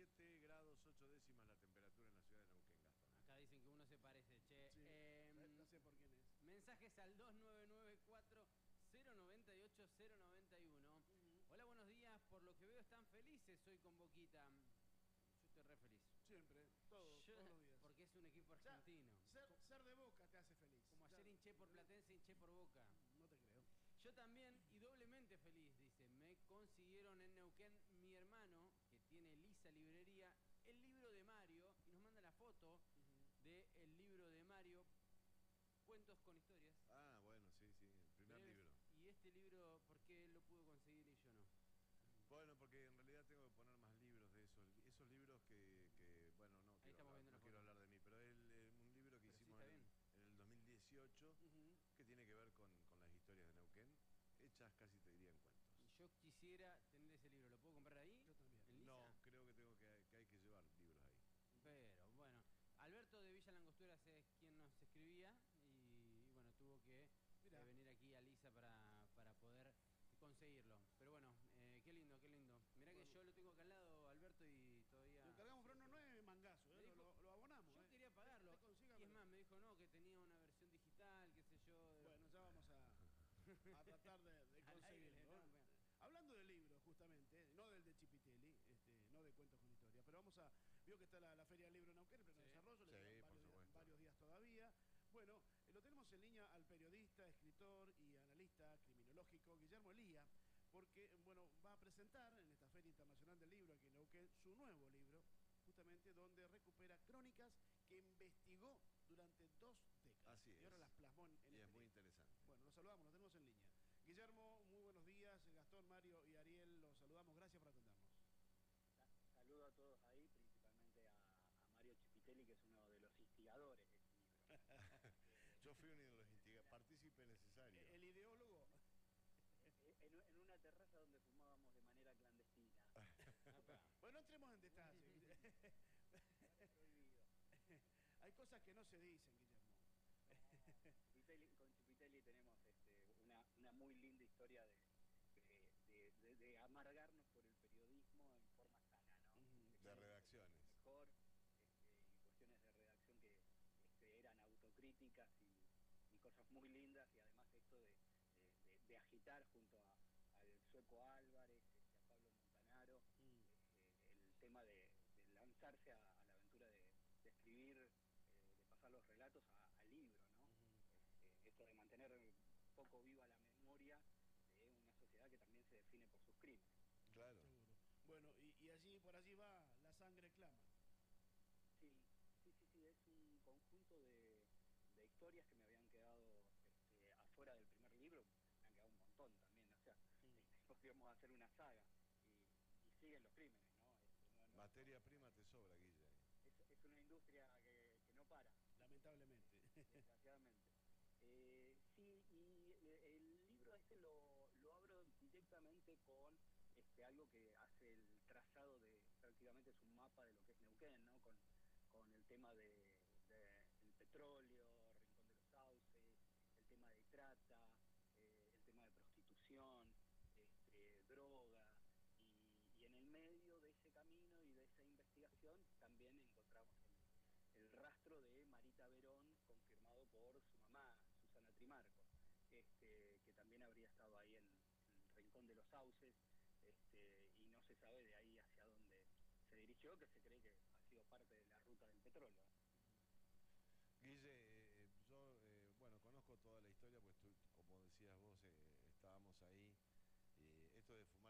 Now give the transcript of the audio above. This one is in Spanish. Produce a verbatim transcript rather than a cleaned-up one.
siete grados ocho décimas la temperatura en la ciudad de Neuquén, Gastón. Acá dicen que uno se parece, che. Sí, eh, no sé por quién es. Mensajes al dos nueve nueve cuatro cero nueve ocho cero nueve uno. Uh-huh. Hola, buenos días. Por lo que veo están felices hoy con Boquita. Yo estoy re feliz. Siempre, todos, Yo, todos los días. Porque es un equipo argentino. Ya, ser, ser de Boca te hace feliz. Como ya, ayer hinché por Platense, hinché por Boca. No te creo. Yo también, y doblemente feliz, dice. Me consiguieron en Neuquén mi hermano, que tiene Lisa Librería, el libro de Mario, y nos manda la foto uh-huh. del libro de Mario, Cuentos con Historias. Ah, bueno, sí, sí, el primer Pero, libro. ¿Y este libro, por qué él lo pudo conseguir y yo no? Bueno, porque en realidad tengo que poner más libros de esos, esos libros que, que bueno, no, quiero hablar, no quiero hablar de mí, pero es un libro que pero hicimos sí en, en el dos mil dieciocho, uh-huh. que tiene que ver con, con las historias de Neuquén, hechas casi te diría en cuentos. Yo quisiera tener ese libro, ¿lo puedo comprar ahí? Yo también. ¿En Lisa? No, creo que tengo que, que hay que llevar libros ahí. Pero bueno, Alberto de Villa Langosturas es quien nos escribía y, y bueno, tuvo que eh, venir aquí a Lisa para, para poder conseguirlo. Pero bueno, eh, qué lindo, qué lindo. Mirá bueno. que yo lo tengo acá al lado, Alberto, y todavía... Lo cargamos, pero no, no es mangazo, ¿eh? Dijo, lo, lo abonamos. Yo eh. quería pagarlo. Te, te y es más, me dijo no, que tenía una versión digital, qué sé yo. De... Bueno, ya vamos a, a tratar de, de conseguirlo. ¿no? Hablando de libros, justamente, no del de Chipitelli, este, no de Cuentos con Historia, pero vamos a... Vio que está la, la Feria del Libro en Neuquén, en pleno sí. desarrollo, le sí, quedan varios, días, varios días todavía. Bueno, eh, lo tenemos en línea al periodista, escritor y analista criminológico Guillermo Elía, porque, bueno, va a presentar en esta Feria Internacional del Libro aquí en Neuquén su nuevo libro, justamente donde recupera crónicas que investigó durante dos décadas. Así es. Y ahora las plasmó en, en Y este es muy libro. interesante. Bueno, los saludamos, los tenemos en línea. Guillermo, muy buenos días. Gastón, Mario y Ariel, los saludamos. Gracias por atendernos. Saludo a todos ahí, principalmente a, a Mario Chipitelli, que es uno de los instigadores de este libro. Yo fui uno de los instigadores, partícipe necesario. El, el ideólogo. En, en una terraza donde fumábamos de manera clandestina. Bueno, no entremos en detalles. Prohibido. Hay cosas que no se dicen, Guillermo. No, Chipitelli, con Chipitelli tenemos este, una, una muy linda historia de, de, de, de, de amargarnos por el periodismo en forma sana, ¿no? De, de redacciones. Mejor, este, y cuestiones de redacción que este, eran autocríticas y, y cosas muy lindas, y además esto de, de, de, de agitar junto a, al Sueco Álvarez, este, a Pablo Montanaro, mm. este, el tema de, de lanzarse a, a la aventura de, de escribir, eh, de pasar los relatos a, a libro, ¿no? Uh-huh. este, esto de mantener un poco viva la memoria de una sociedad que también se define por sus crímenes. Claro. Seguro. Bueno, y, y allí, por allí va La Sangre Clama. Sí, sí, sí, sí, es un conjunto de, de historias que me habían quedado este, afuera del primer libro, me han quedado un montón también, o sea, mm. este, podríamos hacer una saga y, y siguen los crímenes, ¿no? Este, no, no Materia no, prima te sobra, Guille. Es, es una industria que, que no para. Lamentablemente. Desgraciadamente. Eh, sí, y el libro este lo, lo abro directamente con este algo que hace el trazado de, prácticamente es un mapa de lo que es Neuquén, ¿no? Con, con el tema de, de el petróleo, Rincón de los Sauces, el tema de trata, eh, el tema de prostitución, este, droga, y, y en el medio de ese camino y de esa investigación también encontramos el, el rastro de Marita Verón, confirmado por su mamá, Susana Trimarco, este, que también habría estado ahí en, en el Rincón de los Sauces, este, y no se sabe de ahí hacia dónde se dirigió, que se cree que ha sido parte de la ruta del petróleo. Guille, eh, yo, eh, bueno, conozco toda la historia, pues tú, como decías vos, eh, estábamos ahí. Eh, esto de fumar